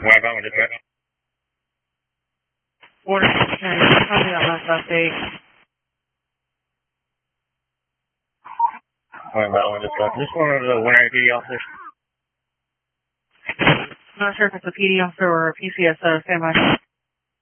Where about with dispatch? Order 10, copy that last update. Where about with dispatch? Just one of the Winter PD officers. Not sure if it's a PD officer or a PCSO. Stand by.